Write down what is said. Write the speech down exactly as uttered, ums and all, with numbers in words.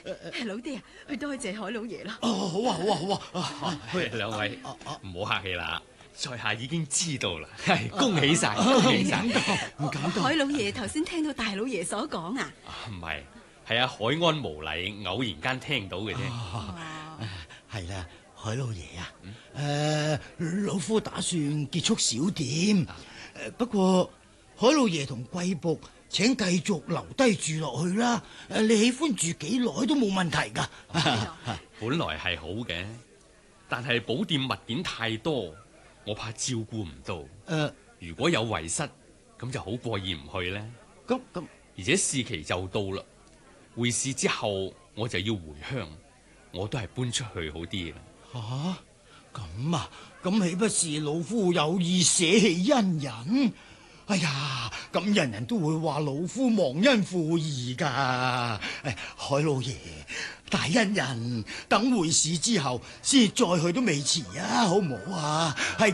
老爹啊，去多謝海老爺啦。 哦，好啊，好啊，好啊。 喂，兩位啊啊唔好客氣啦，在下已經知道啦，係恭喜晒，恭喜晒。 唔敢當。 海老爺頭先聽到大老爺所講啊？ 唔係，係阿海安無禮，偶然間聽到嘅啫。 係啦，海老爺啊，誒，老夫打算結束小店，誒，不過海老爺同貴僕請繼續留低住落去啦。誒，你喜歡住幾耐都冇問題噶。 本來係好嘅，但係寶店物件太多，我怕照顧唔到。 誒， 如果有遺失，咁就好過意唔去呢。 咁咁， 而且試期就到啦，會試之後我就要回鄉，我都係搬出去好啲啦。 吓，咁啊，咁豈不是老夫有意捨棄恩人？哎呀，咁人人都會話老夫忘恩負義噶。誒，海老爺，大恩人，等會試之後先再去都未遲啊，好唔好啊？係